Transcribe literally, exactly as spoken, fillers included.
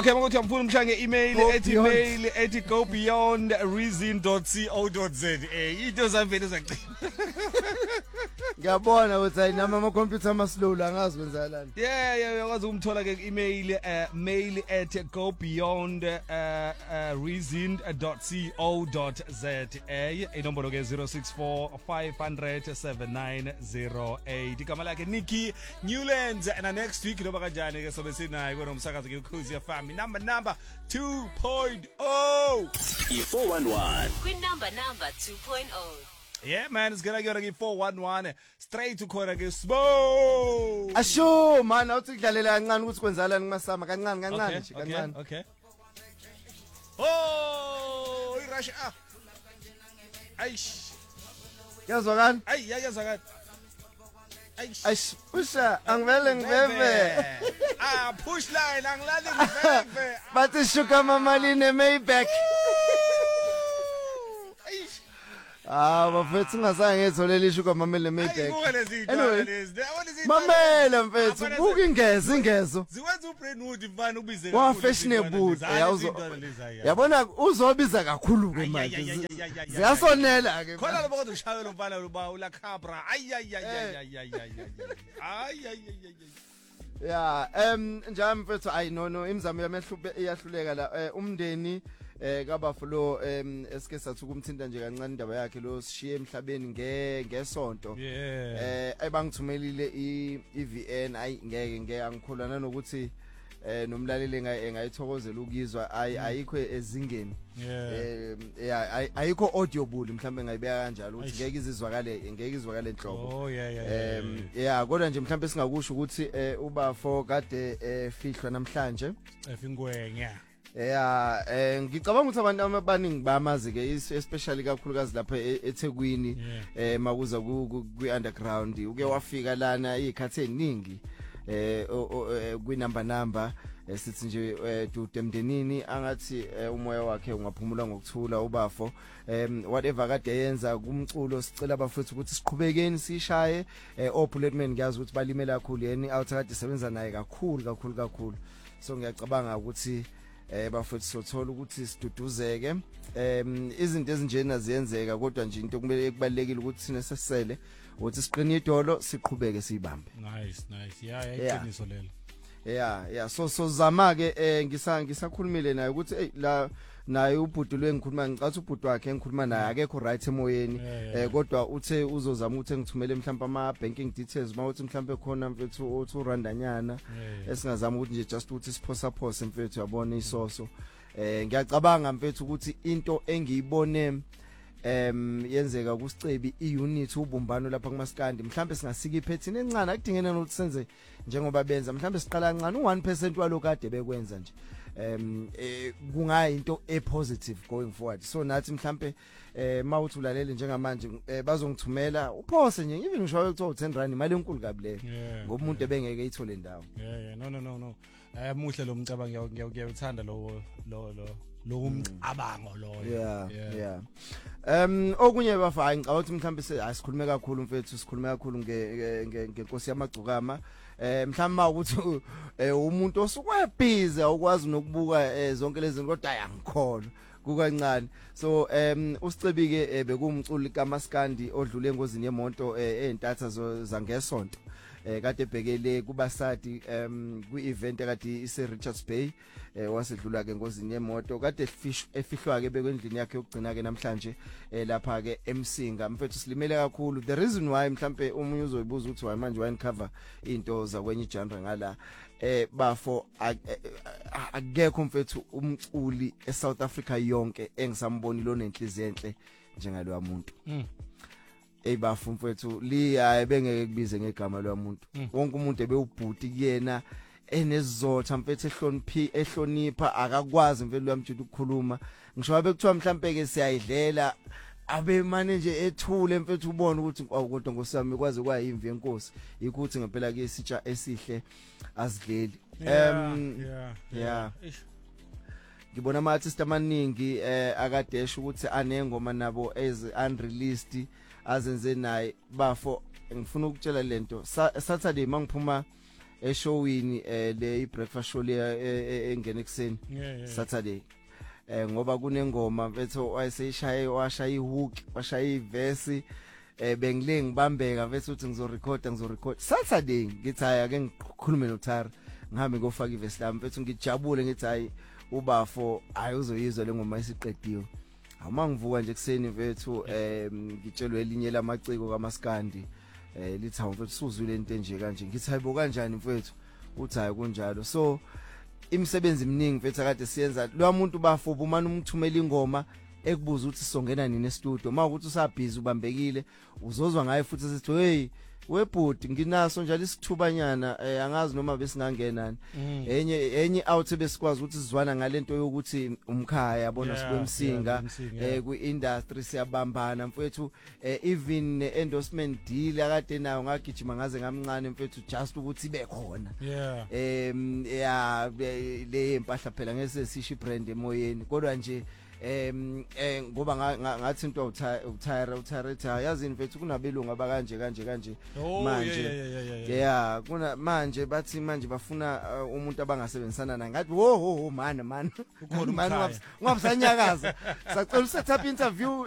Okay, manje ngifuna umshange email ethi mail ethi go beyond reason dot co dot za. Eh into zamvele zacina. Ngiyabona ukuthi ayinama ama computer amaslowla angazi kwenzakalani. Yeah, yeah, uyakwazi ukumthola ke email uh, mail at go beyond reason dot co dot za. Inombolo ke zero six four five hundred seven nine zero eight. Igama lakhe Nikki Newlands, and next week noba kanjani ke sobe sinayo konomsakazo ke ukhozi yafami number number two point oh. E four one one. Queen number number two point oh. Yeah man, it's gonna get four one one straight to corner ke sbo. Asho man, awuthi kudlalela kancane ukuthi kwenzakalani kumasama kancane kancane nje Okay, kancane. okay. Oh, irasha. Ah. Aish. Yazwakani? Ay, yazwakani. Aish. Aish, pusha angivele ngiveve. Ah, push line angilali ngiveve. Bathi shuka mamalini Maybach. Aish. Ah, bafethu ngazange ngitholele ishuka mamele Maybach. Ayikuke lezi zinto Anyway, lezi. Lezi mamela mfethu, buka ingeze ingezo. Ziwenza uBrainwood mfana ubize. Wa fashionable yazo. Yabona uzobiza kakhulu ke manje. Ziyasonela ke. Khona lobo kodwa ushayela umfana uba ula cabra. Ay ay ay ay ay ay ay. Ay ay ay ay. Yeah, em njalo mfethu ayi no no imizamo yamehlube iyahluleka la umndeni eh kaBafalo em esike sathi ukumthinta nje kancane indaba yakhe lo sishiye emhlabeni nge ngesonto. Eh ebangithumelile i V N ayi ngeke ngeke angikholana nokuthi eh nomlaleli engayithokozela ukuzwa ayi ayikho ezingeni. Eh yeah ayikho audible mhlambe ngayibeka kanjalo ukuthi ngeke izizwakale ngeke izwakale enhloko. Oh yeah yeah. Em yeah kodwa nje mhlambe singakusho ukuthi uBafo kade efihlwa namhlanje efingwenya. Yeah, eh ngicabanga ukuthi abantu abaningi bamazi ke especially kakhulukazi lapha eThekwini eh makuza ku underground uke wafika lana izikhathi eziningi eh kwi number number sithi nje dutemdenini angathi umoya wakhe ungaphumula ngokuthula uBafo em whatever kade yenza kumculo sicela abafethu ukuthi siqhubekeni sishaye opuletman ngiyazi ukuthi balimela kakhulu yeni awuthi kade sebenza naye kakhulu kakhulu kakhulu so ngiyacabanga ukuthi eh bafethu sothola ukuthi siduduzeke em izinto ezinjena ziyenzeka kodwa nje into kumele kubalekile ukuthi sine sesele ukuthi siqine idolo siqhubeke sibambe. Nice nice yeah yayiqiniso lelo. Yeah yeah so so zama ke eh ngisa ngisakhulumile naye ukuthi hey la naye ubhuti lwengikhuluma ngicathi ubhuti wakhe engikhuluma naye akekho right emoyeni eh kodwa uthe uzozama ukuthi ngithumele mhlawumbe ama banking details mawuthi mhlawumbe khona mfethu othi urandanyana esingazama ukuthi nje just ukuthi siphosa phose mfethu yabona isoso eh ngiyacabanga mfethu ukuthi into engiyibone em yenzeka kusicebi iunit ubumbano lapha kumaskandi mhlambe singasika iphethini encane akudingena nokuthi senze njengoba benza mhlambe siqala kancane u one percent walokade bekwenza nje em kungayinto e positive going forward so nathi mhlambe eh mawuthi ulalele njengamanje bazongithumela uphose nje even ngisho ukuthi u ten rand imali enkulu kabi leyo ngoba umuntu ebengeke ithole ndawo. Yeah yeah no no no no eh muhle lo mcabango ngiyawuthanda lo lo lo lo umcabango lo. Yeah yeah um okunye bafa ngicabanga ukuthi mhlambe asikhulume kakhulu mfethu sikhulume kakhulu nge ngenkosi yamagcukama eh mhlawumbe ukuthi umuntu osukwebhiza ukwazi nokubuka zonke lezi zinto kodwa ayangikholwa kukancane so um usicebike bekumculi kaMaskandi odlule engozini yemonto ezintatha zangesonto eh kade ebhekele kubasadi um kwi-event ekade ise Richards Bay eh wasedlula ke ngozini yemoto kade efihlwa ke bekwendlini yakhe yokugcina ke namhlanje lapha ke eMsinga mfethu silimele kakhulu the reason why mhlambe umunye uzoyibuza ukuthi why manje wine cover into za kwenye genre ngala eh Bafo akekho mfethu umculi eSouth Africa yonke engisamboni lo nenhliziyo enhle njengalo muntu. Ey Bafo mfethu liya bengeke kubize ngegama lomuntu wonke umuntu ebewubhuti kuyena enezotha mfethu ehloniphi ehlonipha akakwazi mfethu uyamjida ukukhuluma ngisho abe kuthiwa mhlambe ke siyayidlela abe manager ethule mfethu ubona ukuthi kodwa ngosami kwazi kwayimvi yenkosi ukuthi ngempela ke isitsha esihle azidleli. Um yeah yeah ngibona ama artists amaningi eh akadesha ukuthi anengoma nabo as unreleased azenze naye Bafo ngifuna ukutshela lento Saturday mangiphuma eshowini eh le breakfast show le engene ekseni Saturday eh ngoba kunengoma mfethu wayeseyishaye washaya ihook washaya iverse eh bengile ngibambeka mfethu uthi ngizorecorda ngizorecord Saturday ngithi hayi ake ngikhulume noThara ngihambe ngofaka iverse lami mfethu ngijabule ngithi hayi ubafo hayi uzoyizwa le ngoma isiqediwe ama ngivuka nje kuseni mfethu eh ngitshelwe elinye lamaciko kaMaskandi eh lithi hawu mfethu suzwile into enje kanje ngithi hayibo kanjani mfethu uthi hayi kunjalo so imisebenzi eminingi mfethu akade siyenza lo muntu bafo umana umthumela ingoma ekubuza ukuthi songena nini e-studio mawukuthi usabhizi ubambekile uzozwa ngaye futhi sithi hey webhudi nginaso njalo isithubanyana eh, angazi noma besingangenani mm. enye enye out besikwazi ukuthi sizwana ngalento yokuthi umkhaya yabona yeah, sikwemsinga yeah, eh ku industry siyabambana mfethu eh, even endorsement deal akade nayo ngagijima ngaze ngamncane mfethu just ukuthi ibe khona yeah em ya le impahla phela ngese sishi brand emoyeni kodwa nje em eh ngoba ngathi into uThara uThara yazi mfethu kunabelungu abakanje kanje kanje manje yeah kuna manje bathi manje bafuna uh, umuntu abangasebenzisana naye ngathi wo ho man man ukhona manje ungabusanyakaza sacela usetha interview